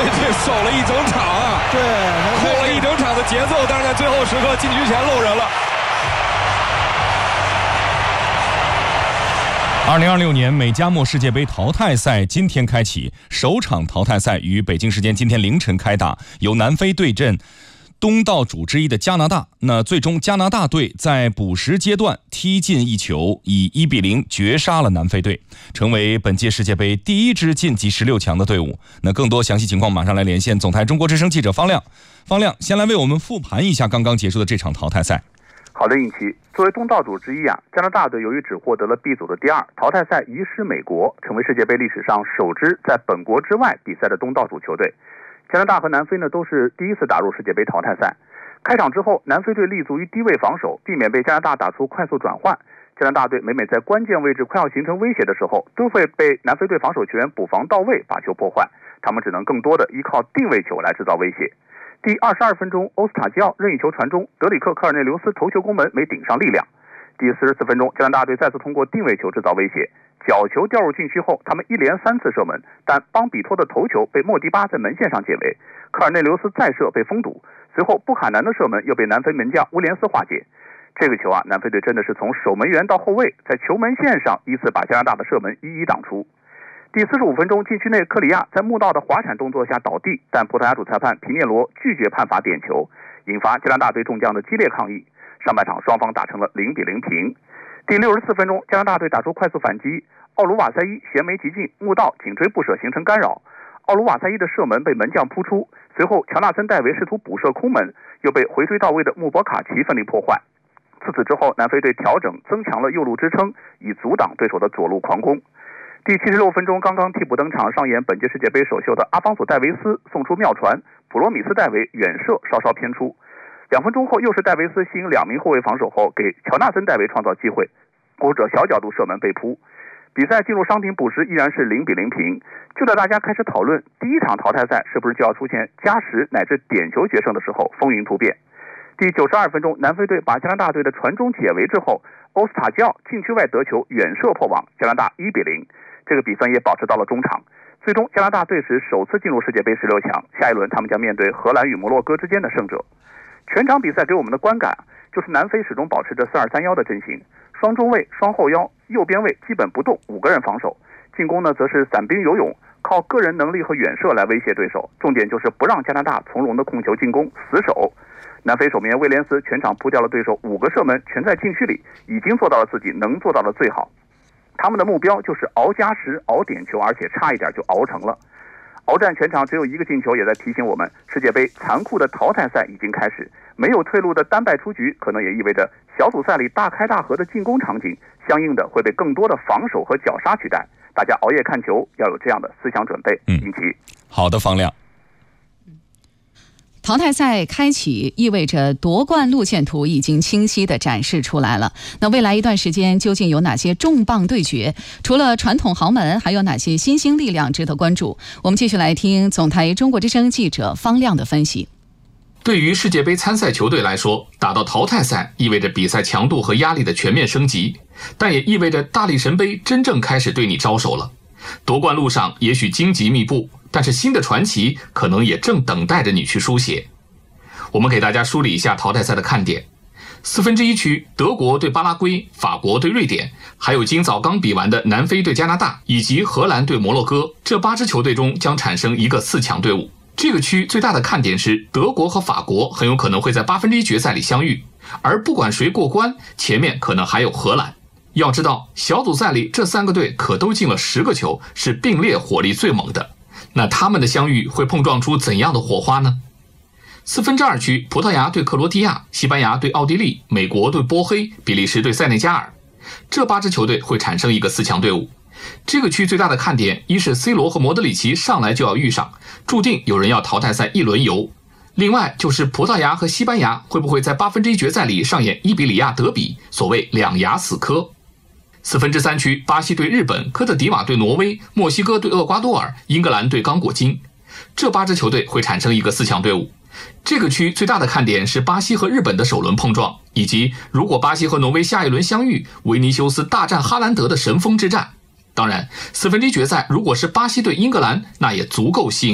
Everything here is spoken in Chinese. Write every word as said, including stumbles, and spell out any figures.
队守了一整场啊， 对， 扣了一整场的节奏，但是在最后时刻禁区前漏人了。 二零二六年美加墨世界杯淘汰赛今天开启，首场淘汰赛于北京时间今天凌晨开打，由南非对阵东道主之一的加拿大。那最终加拿大队在补时阶段踢进一球，以一比零绝杀了南非队，成为本届世界杯第一支晋级十六强的队伍。那更多详细情况马上来连线总台中国之声记者方亮。方亮，先来为我们复盘一下刚刚结束的这场淘汰赛。 好的，尹奇，作为东道主之一啊，加拿大队由于只获得了 B 组的第二，淘汰赛遗失美国，成为世界杯历史上首支在本国之外比赛的东道主球队。加拿大和南非呢都是第一次打入世界杯淘汰赛。开场之后，南非队立足于低位防守，避免被加拿大打出快速转换。加拿大队每每在关键位置快要形成威胁的时候，都会被南非队防守球员补防到位，把球破坏。他们只能更多的依靠定位球来制造威胁。第二十二分钟，欧斯塔基奥任意球传中，德里克·科尔内留斯头球攻门没顶上力量。第四十四分钟，加拿大队再次通过定位球制造威胁，角球掉入禁区后，他们一连三次射门，但邦比托的头球被莫迪巴在门线上解围，科尔内留斯再射被封堵，随后布坎南的射门又被南非门将乌连斯化解。这个球啊，南非队真的是从守门员到后卫，在球门线上依次把加拿大的射门一一挡出。第四十五分钟，禁区内克里亚在穆道的滑铲动作下倒地，但葡萄牙主裁判皮涅罗拒绝判罚点球，引发加拿大队众将的激烈抗议。上半场双方打成了零比零平。第六十四分钟，加拿大队打出快速反击，奥卢瓦塞伊衔枚急进，穆道紧追不舍形成干扰，奥卢瓦塞伊的射门被门将扑出，随后乔纳森戴维试图补射空门，又被回追到位的穆博卡奇奋力破坏。自此之后，南非队调整增强了右路支撑，以阻挡对手的左路狂攻。第七十六分钟，刚刚替补登场上演本届世界杯首秀的阿方索·戴维斯送出妙传，普罗米斯戴维远射稍稍偏出。两分钟后，又是戴维斯吸引两名后卫防守后，给乔纳森戴维创造机会，或者小角度射门被扑。比赛进入伤停补时，依然是零比零平。就在大家开始讨论第一场淘汰赛是不是就要出现加时乃至点球决胜的时候，风云突变。第九十二分钟，南非队把加拿大队的传中解围之后，欧斯塔基奥禁区外得球远射破网，加拿大一比零。这个比分也保持到了中场。最终，加拿大队史首次进入世界杯十六强，下一轮他们将面对荷兰与摩洛哥之间的胜者。全场比赛给我们的观感就是南非始终保持着四二三一的阵型，双中卫、双后腰、右边卫基本不动，五个人防守。进攻呢，则是散兵游勇，靠个人能力和远射来威胁对手。重点就是不让加拿大从容的控球进攻，死守。南非守门员威廉斯全场扑掉了对手五个射门，全在禁区里，已经做到了自己能做到的最好。他们的目标就是熬加时、熬点球，而且差一点就熬成了。鏖战全场只有一个进球，也在提醒我们，世界杯残酷的淘汰赛已经开始。没有退路的单败出局，可能也意味着小组赛里大开大合的进攻场景，相应的会被更多的防守和绞杀取代。大家熬夜看球，要有这样的思想准备。 嗯， 引起好的，方亮。 淘汰赛开启意味着夺冠路线图已经清晰地展示出来了。那未来一段时间究竟有哪些重磅对决？除了传统豪门，还有哪些新兴力量值得关注？我们继续来听总台中国之声记者方亮的分析。 对于世界杯参赛球队来说，打到淘汰赛意味着比赛强度和压力的全面升级，但也意味着大力神杯真正开始对你招手了。夺冠路上也许荆棘密布，但是新的传奇可能也正等待着你去书写。我们给大家梳理一下淘汰赛的看点。四分之一区，德国对巴拉圭，法国对瑞典，还有今早刚比完的南非对加拿大，以及荷兰对摩洛哥，这八支球队中将产生一个四强队伍。这个区最大的看点是德国和法国很有可能会在八分之一决赛里相遇，而不管谁过关，前面可能还有荷兰。要知道，小组赛里这三个队可都进了十个球，是并列火力最猛的。那他们的相遇会碰撞出怎样的火花呢？四分之二区，葡萄牙对克罗地亚，西班牙对奥地利，美国对波黑，比利时对塞内加尔，这八支球队会产生一个四强队伍。这个区最大的看点，一是 C 罗和莫德里奇上来就要遇上，注定有人要淘汰赛一轮游。另外就是葡萄牙和西班牙会不会在八分之一决赛里上演伊比利亚德比，所谓两牙死磕。四分之三区，巴西对日本，科特迪瓦对挪威，墨西哥对厄瓜多尔，英格兰对刚果金，这八支球队会产生一个四强队伍。这个区最大的看点是巴西和日本的首轮碰撞，以及如果巴西和挪威下一轮相遇，维尼修斯大战哈兰德的神锋之战。当然，四分之一决赛如果是巴西对英格兰，那也足够吸引